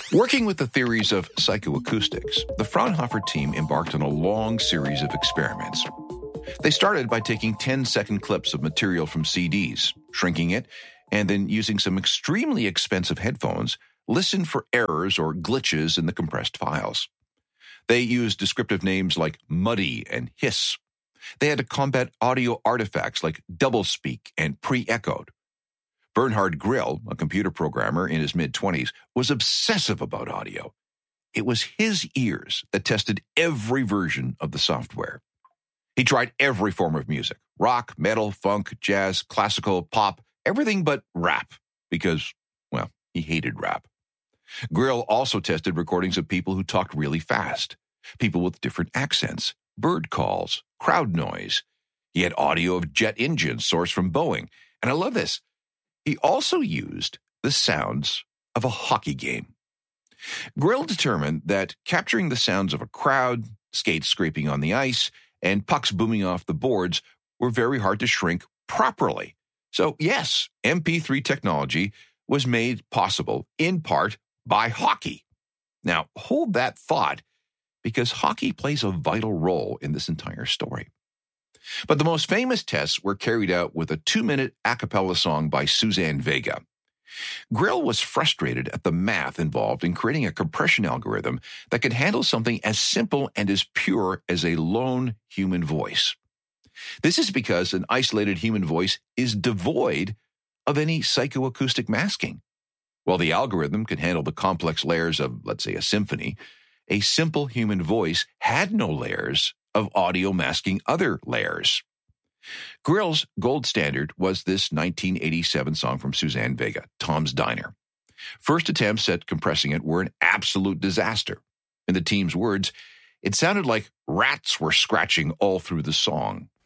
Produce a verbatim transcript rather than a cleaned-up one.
Working with the theories of psychoacoustics, the Fraunhofer team embarked on a long series of experiments. They started by taking ten-second clips of material from C Ds, shrinking it, and then using some extremely expensive headphones, listen for errors or glitches in the compressed files. They used descriptive names like muddy and hiss. They had to combat audio artifacts like doublespeak and pre-echoed. Bernhard Grill, a computer programmer in his mid-twenties, was obsessive about audio. It was his ears that tested every version of the software. He tried every form of music, rock, metal, funk, jazz, classical, pop, everything but rap, because, well, he hated rap. Grill also tested recordings of people who talked really fast, people with different accents, bird calls, crowd noise. He had audio of jet engines sourced from Boeing, and I love this. He also used the sounds of a hockey game. Grill determined that capturing the sounds of a crowd, skates scraping on the ice, and pucks booming off the boards were very hard to shrink properly. So yes, M P three technology was made possible in part by hockey. Now, hold that thought, because hockey plays a vital role in this entire story. But the most famous tests were carried out with a two-minute a cappella song by Suzanne Vega. Grill was frustrated at the math involved in creating a compression algorithm that could handle something as simple and as pure as a lone human voice. This is because an isolated human voice is devoid of any psychoacoustic masking. While the algorithm could handle the complex layers of, let's say, a symphony, a simple human voice had no layers of audio masking other layers. Grill's gold standard was this nineteen eighty-seven song from Suzanne Vega, Tom's Diner. First attempts at compressing it were an absolute disaster. In the team's words, it sounded like rats were scratching all through the song.